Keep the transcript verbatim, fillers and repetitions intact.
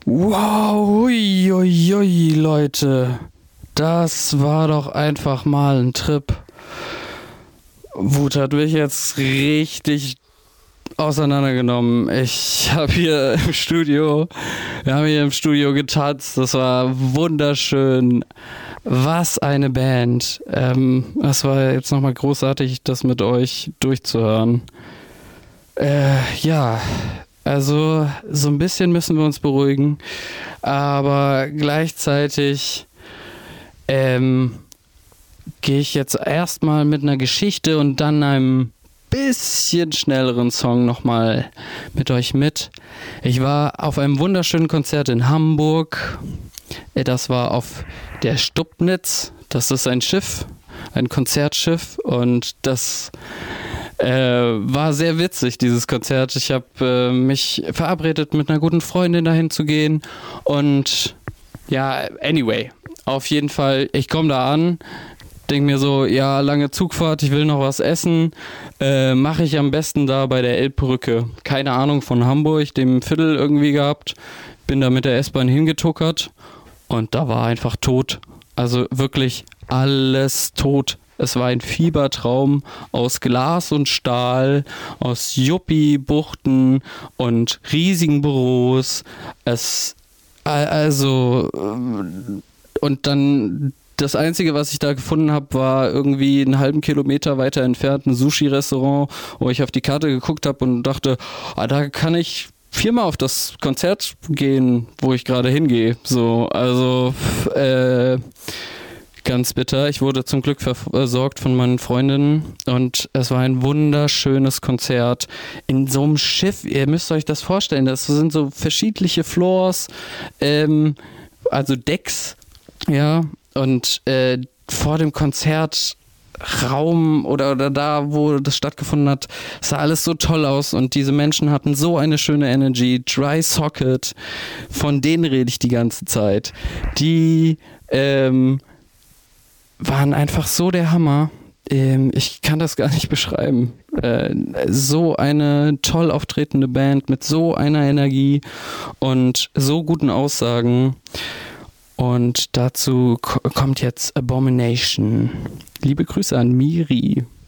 Wow, ui, ui, ui, Leute. Das war doch einfach mal ein Trip. Wut hat mich jetzt richtig auseinandergenommen. Ich habe hier im Studio, wir haben hier im Studio getanzt. Das war wunderschön. Was eine Band. Ähm, das war jetzt nochmal großartig, das mit euch durchzuhören. Äh, ja, also so ein bisschen müssen wir uns beruhigen, aber gleichzeitig ähm, gehe ich jetzt erstmal mit einer Geschichte und dann einem bisschen schnelleren Song nochmal mit euch mit. Ich war auf einem wunderschönen Konzert in Hamburg. Das war auf der Stubnitz. Das ist ein Schiff, ein Konzertschiff, und das äh, war sehr witzig, dieses Konzert. Ich habe äh, mich verabredet, mit einer guten Freundin dahin zu gehen, und ja, anyway, auf jeden Fall, ich komme da an, denke mir so, ja, lange Zugfahrt, ich will noch was essen, äh, mache ich am besten da bei der Elbbrücke. Keine Ahnung von Hamburg, dem Viertel irgendwie gehabt, bin da mit der S-Bahn hingetuckert und da war einfach tot. Also wirklich alles tot. Es war ein Fiebertraum aus Glas und Stahl, aus Yuppie-Buchten und riesigen Büros. Es, also, und dann das Einzige, was ich da gefunden habe, war irgendwie einen halben Kilometer weiter entfernt ein Sushi-Restaurant, wo ich auf die Karte geguckt habe und dachte, ah, da kann ich viermal auf das Konzert gehen, wo ich gerade hingehe. So, also, äh, ganz bitter. Ich wurde zum Glück versorgt von meinen Freundinnen und es war ein wunderschönes Konzert in so einem Schiff. Ihr müsst euch das vorstellen, das sind so verschiedene Floors, ähm, also Decks, ja, und äh, vor dem Konzertraum oder, oder da, wo das stattgefunden hat, sah alles so toll aus und diese Menschen hatten so eine schöne Energy. Dry Socket, von denen rede ich die ganze Zeit. Die ähm, waren einfach so der Hammer. Ähm, ich kann das gar nicht beschreiben. Äh, so eine toll auftretende Band mit so einer Energie und so guten Aussagen. Und dazu k- kommt jetzt Abomination. Liebe Grüße an Miri.